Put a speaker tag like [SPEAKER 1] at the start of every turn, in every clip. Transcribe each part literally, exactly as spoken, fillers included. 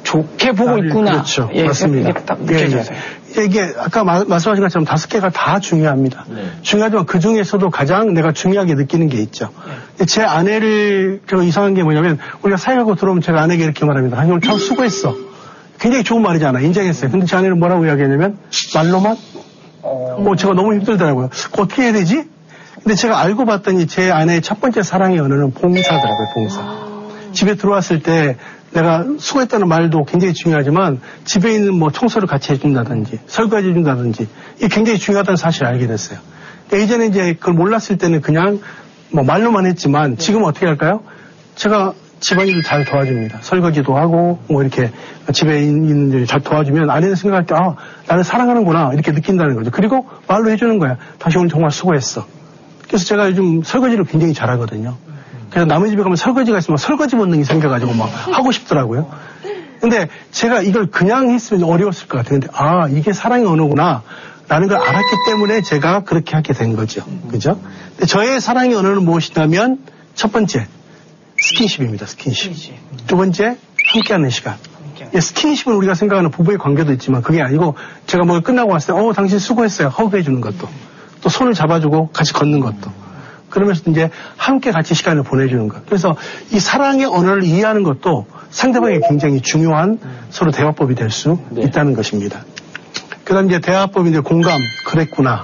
[SPEAKER 1] 좋게 보고 나를, 있구나.
[SPEAKER 2] 그렇죠.
[SPEAKER 1] 예,
[SPEAKER 2] 맞습니다.
[SPEAKER 1] 이게 딱 느껴져요.
[SPEAKER 2] 예, 이게 아까 마, 말씀하신 것처럼 다섯 개가 다 중요합니다. 네. 중요하지만 그 중에서도 가장 내가 중요하게 느끼는 게 있죠. 네. 제 아내를 그 이상한 게 뭐냐면 우리가 사역하고 들어오면 제가 아내에게 이렇게 말합니다. 아니 오늘 참 수고했어. 굉장히 좋은 말이잖아. 인정했어요. 근데 제 아내는 뭐라고 이야기하냐면 말로만 어, 어 제가 너무 힘들더라고요. 어떻게 해야 되지? 근데 제가 알고 봤더니 제 아내의 첫 번째 사랑의 언어는 봉사더라고요. 봉사. 아. 집에 들어왔을 때 내가 수고했다는 말도 굉장히 중요하지만 집에 있는 뭐 청소를 같이 해준다든지 설거지 해준다든지 이게 굉장히 중요하다는 사실을 알게 됐어요. 그러니까 이전에 이제 그걸 몰랐을 때는 그냥 뭐 말로만 했지만 지금 어떻게 할까요? 제가 집안일을 잘 도와줍니다. 설거지도 하고 뭐 이렇게 집에 있는 일 잘 도와주면 아내는 생각할 때 아 나를 사랑하는구나 이렇게 느낀다는 거죠. 그리고 말로 해주는 거야. 당신 오늘 정말 수고했어. 그래서 제가 요즘 설거지를 굉장히 잘하거든요. 그래서 남의 집에 가면 설거지가 있으면 설거지 본능이 생겨가지고 막 하고 싶더라고요. 근데 제가 이걸 그냥 했으면 어려웠을 것 같아요. 근데 아 이게 사랑의 언어구나 라는 걸 알았기 때문에 제가 그렇게 하게 된 거죠. 그죠? 근데 저의 사랑의 언어는 무엇이냐면 첫 번째 스킨십입니다. 스킨십. 두 번째 함께하는 시간. 예, 스킨십은 우리가 생각하는 부부의 관계도 있지만 그게 아니고 제가 뭐 끝나고 왔을 때 어 당신 수고했어요. 허그해 주는 것도 또 손을 잡아주고 같이 걷는 것도 그러면서 이제 함께 같이 시간을 보내주는 것. 그래서 이 사랑의 언어를 이해하는 것도 상대방에게 굉장히 중요한 서로 대화법이 될 수 네. 있다는 것입니다. 그 다음 이제 대화법인데 공감, 그랬구나.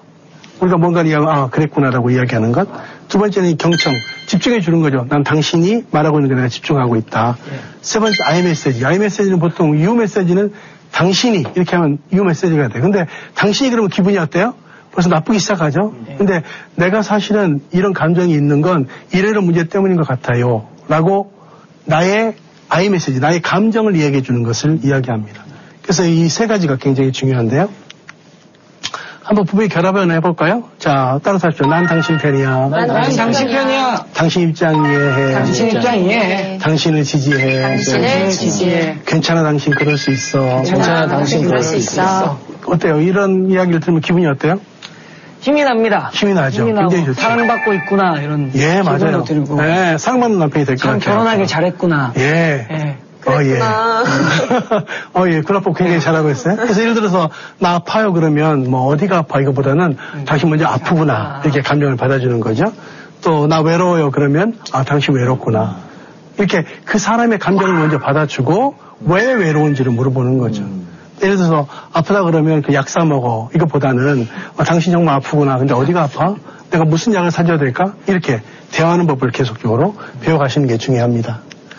[SPEAKER 2] 우리가 뭔가를 이야기, 아, 그랬구나라고 이야기하는 것. 두 번째는 경청, 집중해 주는 거죠. 난 당신이 말하고 있는 게 내가 집중하고 있다. 네. 세 번째, I 메시지. I 메시지는 보통 you 메시지는 당신이 이렇게 하면 you 메시지가 돼요. 근데 당신이 그러면 기분이 어때요? 벌써 나쁘기 시작하죠. 네. 근데 내가 사실은 이런 감정이 있는 건 이래런 문제 때문인 것 같아요. 라고 나의 I 메시지, 나의 감정을 이야기해 주는 것을 이야기합니다. 그래서 이 세 가지가 굉장히 중요한데요. 한번 부부의 결합을 해볼까요? 자, 따라서 하십시오. 난 당신 편이야.
[SPEAKER 1] 난, 난 당신 편이야.
[SPEAKER 2] 당신 입장 이해해.
[SPEAKER 1] 당신 입장 이해해.
[SPEAKER 2] 당신을 지지해.
[SPEAKER 1] 당신을 지지해.
[SPEAKER 2] 괜찮아, 당신 그럴 수 있어.
[SPEAKER 1] 괜찮아, 괜찮아 당신 그럴 수 있어.
[SPEAKER 2] 어때요? 이런 이야기를 들으면 기분이 어때요?
[SPEAKER 1] 힘이 납니다.
[SPEAKER 2] 힘이 나죠.
[SPEAKER 1] 힘이
[SPEAKER 2] 굉장히 좋죠.
[SPEAKER 1] 사랑받고 있구나 이런.
[SPEAKER 2] 예, 맞아요.
[SPEAKER 1] 들고.
[SPEAKER 2] 네, 사랑받는 남편이 될 것 같아요.
[SPEAKER 1] 참 결혼하길 잘했구나.
[SPEAKER 2] 예.
[SPEAKER 1] 예.
[SPEAKER 2] 어, 예. 어, 예. 군합법 굉장히 잘하고 있어요. 그래서 예를 들어서, 나 아파요 그러면, 뭐, 어디가 아파 이거보다는, 음. 당신 먼저 아프구나. 이렇게 감정을 받아주는 거죠. 또, 나 외로워요 그러면, 아, 당신 외롭구나. 이렇게 그 사람의 감정을 먼저 받아주고, 왜 외로운지를 물어보는 거죠. 음. 예를 들어서, 아프다 그러면 그 약 사 먹어. 이것보다는, 아, 당신 정말 아프구나. 근데 어디가 아파? 내가 무슨 약을 사줘야 될까? 이렇게 대화하는 법을 계속적으로 배워가시는 게 중요합니다.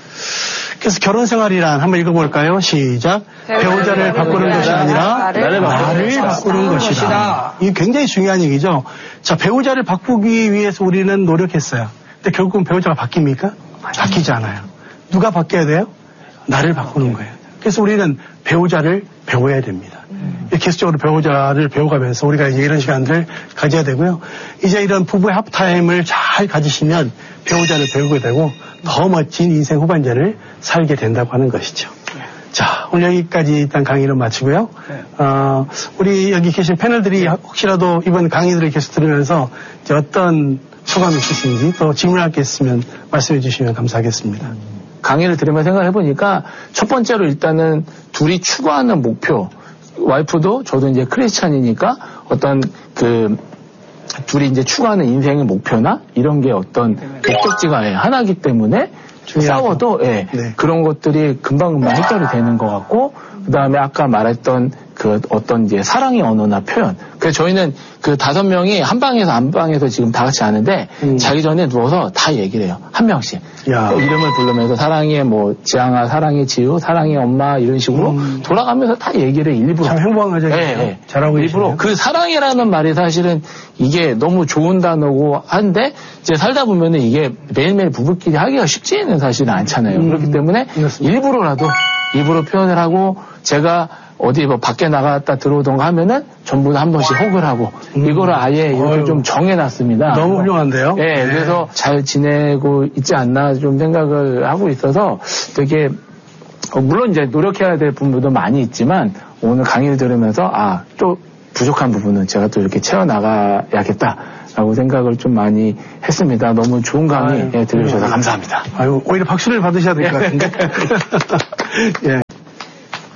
[SPEAKER 2] 그래서 결혼 생활이란 한번 읽어볼까요? 시작. 배우자를 바꾸는 것이 아니라 나를, 나를 바꾸는 것이다. 것이다. 이게 굉장히 중요한 얘기죠. 자, 배우자를 바꾸기 위해서 우리는 노력했어요. 근데 결국은 배우자가 바뀝니까? 바뀌지 않아요. 누가 바뀌어야 돼요? 나를 바꾸는 거예요. 그래서 우리는 배우자를 배워야 됩니다. 음. 계속적으로 배우자를 배워가면서 우리가 이제 이런 시간들 가져야 되고요. 이제 이런 부부의 합타임을 잘 가지시면 배우자를 배우게 되고 더 멋진 인생 후반전을 살게 된다고 하는 것이죠. 네. 자, 오늘 여기까지 일단 강의를 마치고요. 네. 어, 우리 여기 계신 패널들이 혹시라도 이번 강의들을 계속 들으면서 이제 어떤 소감이 있으신지 또 질문할 게 있으면 말씀해 주시면 감사하겠습니다. 음.
[SPEAKER 3] 강의를 들으면서 생각해 보니까 첫 번째로 일단은 둘이 추구하는 목표, 와이프도 저도 이제 크리스찬이니까 어떤 그 둘이 이제 추구하는 인생의 목표나 이런 게 어떤 목적지가 하나이기 때문에 중요하죠. 싸워도 예, 네. 그런 것들이 금방금방 해결이 되는 것 같고 그 다음에 아까 말했던 그 어떤 이제 사랑의 언어나 표현. 그래서 저희는 그 다섯 명이 한 방에서 안 방에서 지금 다 같이 하는데 음. 자기 전에 누워서 다 얘기를 해요. 한 명씩. 야. 이름을 부르면서 사랑의 뭐 지향아, 사랑의 지우, 사랑의 엄마 이런 식으로 음. 돌아가면서 다 얘기를 일부러.
[SPEAKER 2] 참 행복하죠.
[SPEAKER 3] 네, 네.
[SPEAKER 2] 잘하고
[SPEAKER 3] 일부러
[SPEAKER 2] 계시네요.
[SPEAKER 3] 그 사랑이라는 말이 사실은 이게 너무 좋은 단어고 한데 이제 살다 보면은 이게 매일매일 부부끼리 하기가 쉽지는 사실은 않잖아요. 음. 그렇기 때문에 그렇습니다. 일부러라도 일부러 표현을 하고 제가 어디 뭐 밖에 나갔다 들어오던가 하면은 전부 다 한 번씩 혹을 하고 음. 이거를 아예 이렇게 어휴. 좀 정해놨습니다.
[SPEAKER 2] 너무 훌륭한데요?
[SPEAKER 3] 네, 네, 그래서 잘 지내고 있지 않나 좀 생각을 하고 있어서 되게 어, 물론 이제 노력해야 될 부분도 많이 있지만 오늘 강의를 들으면서 아, 또 부족한 부분은 제가 또 이렇게 채워나가야겠다라고 생각을 좀 많이 했습니다. 너무 좋은 강의 아유, 예, 들려주셔서 감사합니다.
[SPEAKER 2] 아유, 오히려 박수를 받으셔야 될 것 같은데. 예.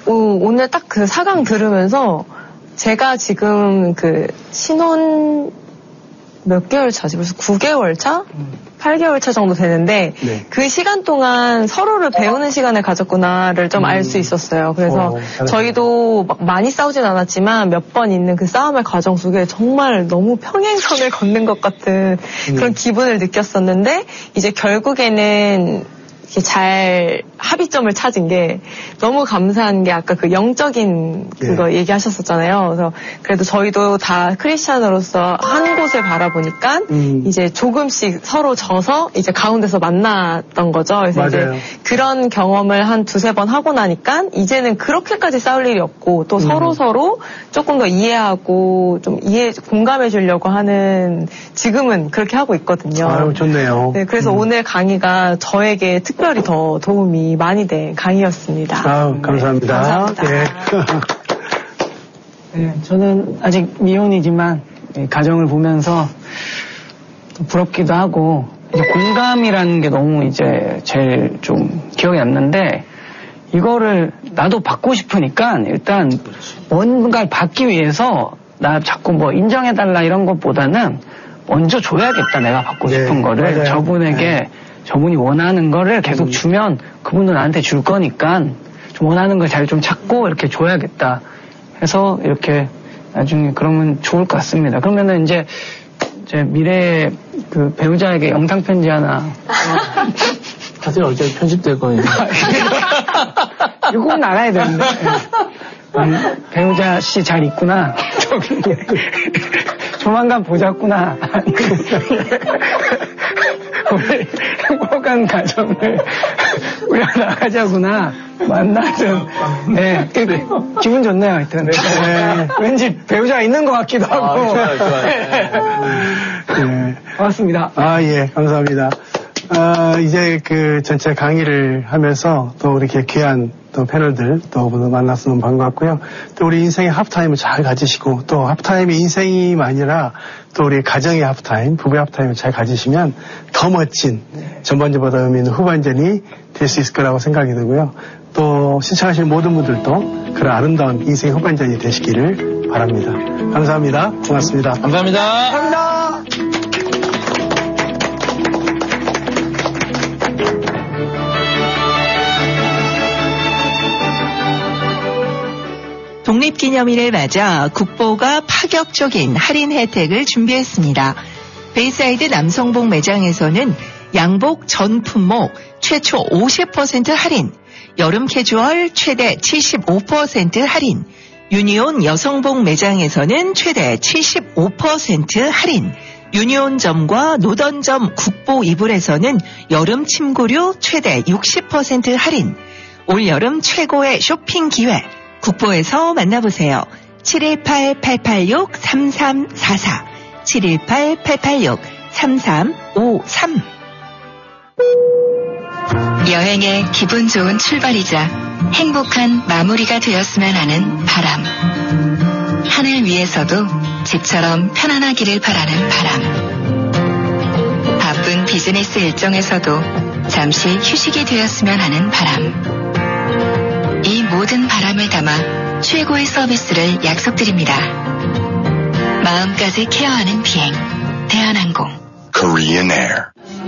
[SPEAKER 4] 오, 오늘 딱 그 사 강 들으면서 제가 지금 그 신혼 몇 개월 차지? 벌써 구 개월 차? 팔 개월 차 정도 되는데 네. 그 시간 동안 서로를 배우는 시간을 가졌구나를 좀 알 수 음. 있었어요. 그래서 오, 저희도 막 많이 싸우진 않았지만 몇 번 있는 그 싸움의 과정 속에 정말 너무 평행선을 걷는 것 같은 음. 그런 기분을 느꼈었는데 이제 결국에는 이렇게 잘 합의점을 찾은 게 너무 감사한 게 아까 그 영적인 그거 예. 얘기하셨었잖아요. 그래서 그래도 저희도 다 크리스찬으로서 한 곳을 바라보니까 음. 이제 조금씩 서로 져서 이제 가운데서 만났던 거죠. 그래서 맞아요. 이제 그런 경험을 한 두세 번 하고 나니까 이제는 그렇게까지 싸울 일이 없고 또 음. 서로 서로 조금 더 이해하고 좀 이해 공감해 주려고 하는 지금은 그렇게 하고 있거든요.
[SPEAKER 2] 아유, 좋네요.
[SPEAKER 4] 네, 그래서 음. 오늘 강의가 저에게 특 특별히 더 도움이 많이 된 강의였습니다.
[SPEAKER 2] 아유, 감사합니다.
[SPEAKER 4] 네, 감사합니다.
[SPEAKER 2] 네.
[SPEAKER 1] 네, 저는 아직 미혼이지만 가정을 보면서 부럽기도 하고 이제 공감이라는 게 너무 이제 제일 좀 기억이 남는데 이거를 나도 받고 싶으니까 일단 뭔가를 받기 위해서 나 자꾸 뭐 인정해달라 이런 것보다는 먼저 줘야겠다 내가 받고 싶은 네, 거를 맞아요. 저분에게 네. 저분이 원하는 거를 계속 주면 그분도 나한테 줄 거니까 좀 원하는 걸 잘 좀 찾고 이렇게 줘야겠다 해서 이렇게 나중에 그러면 좋을 것 같습니다. 그러면은 이제 제 미래의 그 배우자에게 영상 편지 하나
[SPEAKER 3] 사실 어제 편집될 거예요.
[SPEAKER 1] 이거 꼭 나가야 되는데. 음, 배우자 씨 잘 있구나. 저기 조만간 보자꾸나. 우리 행복한 가정을 우려나가자구나. 만나든. 네, 기분 좋네요, 하여튼. 네. 네. 왠지 배우자가 있는 것 같기도 하고. 아, 좋아요, 좋아요.
[SPEAKER 2] 네.
[SPEAKER 1] 고맙습니다.
[SPEAKER 2] 아, 예, 감사합니다. 아, 이제 그 전체 강의를 하면서 또 이렇게 귀한 또 패널들 또 만나서 너무 반갑고요. 또 우리 인생의 하프타임을 잘 가지시고 또 하프타임이 인생이 아니라 또 우리 가정의 하프타임, 부부의 하프타임을 잘 가지시면 더 멋진 전반전보다 의미 있는 후반전이 될 수 있을 거라고 생각이 들고요. 또 시청하시는 모든 분들도 그런 아름다운 인생의 후반전이 되시기를 바랍니다. 감사합니다. 고맙습니다.
[SPEAKER 3] 감사합니다.
[SPEAKER 1] 감사합니다.
[SPEAKER 5] 독립기념일을 맞아 국보가 파격적인 할인 혜택을 준비했습니다. 베이사이드 남성복 매장에서는 양복 전 품목 최초 오십 퍼센트 할인, 여름 캐주얼 최대 칠십오 퍼센트 할인, 유니온 여성복 매장에서는 최대 칠십오 퍼센트 할인, 유니온점과 노던점 국보 이불에서는 여름 침구류 최대 육십 퍼센트 할인, 올여름 최고의 쇼핑 기회, 국보에서 만나보세요. 칠일팔 팔팔육 삼삼사사, 칠일팔 팔팔육 삼삼오삼.
[SPEAKER 6] 여행의 기분 좋은 출발이자 행복한 마무리가 되었으면 하는 바람. 하늘 위에서도 집처럼 편안하기를 바라는 바람. 바쁜 비즈니스 일정에서도 잠시 휴식이 되었으면 하는 바람. 이 모든 바람을 담아 최고의 서비스를 약속드립니다. 마음까지 케어하는 비행, 대한항공.
[SPEAKER 7] Korean Air.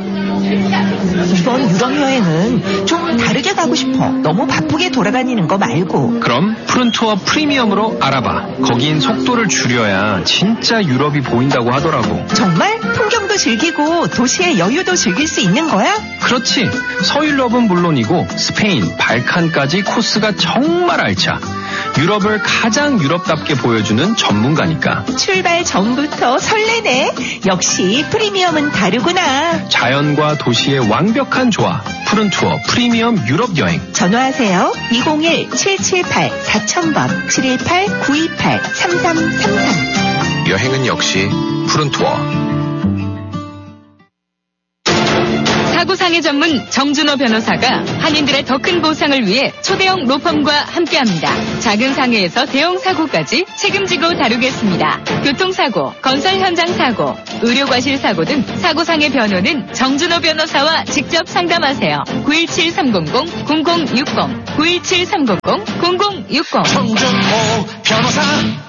[SPEAKER 5] 이번 유럽 여행은 좀 다르게 가고 싶어. 너무 바쁘게 돌아다니는 거 말고.
[SPEAKER 8] 그럼 푸른투어 프리미엄으로 알아봐. 거긴 속도를 줄여야 진짜 유럽이 보인다고 하더라고.
[SPEAKER 5] 정말? 풍경도 즐기고 도시의 여유도 즐길 수 있는 거야?
[SPEAKER 8] 그렇지. 서유럽은 물론이고 스페인, 발칸까지 코스가 정말 알차. 유럽을 가장 유럽답게 보여주는 전문가니까.
[SPEAKER 5] 출발 전부터 설레네. 역시 프리미엄은 다르구나.
[SPEAKER 8] 자연과 도시의 완벽한 조화. 푸른투어 프리미엄 유럽 여행.
[SPEAKER 5] 전화하세요. 이공일 칠칠팔 사천 번, 칠일팔 구이팔 삼삼삼삼.
[SPEAKER 7] 여행은 역시 푸른투어.
[SPEAKER 6] 사구사
[SPEAKER 7] 사고상해 전문 정준호 변호사가 한인들의 더 큰 보상을 위해 초대형 로펌과 함께합니다. 작은 상해에서 대형 사고까지 책임지고 다루겠습니다. 교통사고, 건설 현장 사고, 의료과실 사고 등 사고상해 변호는 정준호 변호사와 직접 상담하세요. 구일칠 삼공공 공공육공 구일칠 삼공공 공공육공
[SPEAKER 9] 정준호 변호사.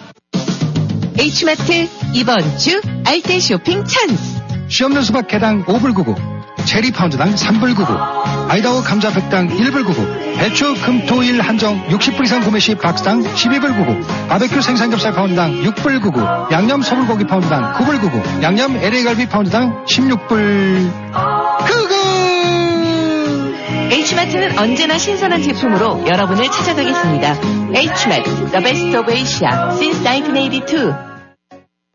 [SPEAKER 5] H마트 이번 주 알뜰 쇼핑 찬스.
[SPEAKER 10] 시험용 수박 개당 오 불 구구, 체리 파운드당 삼 불 구구, 아이다호 감자 백당 일 불 구구, 배추 금토일 한정 육십 불 이상 구매 시 박스당 십이 불 구구, 바베큐 생삼겹살 파운드당 육 불 구구, 양념 소불고기 파운드당 구 불 구구, 양념 엘에이 갈비 파운드당 십육 불 구구.
[SPEAKER 5] H마트는 언제나 신선한 제품으로 여러분을 찾아가겠습니다. H마트, The Best of Asia, since 나인틴 에이티투.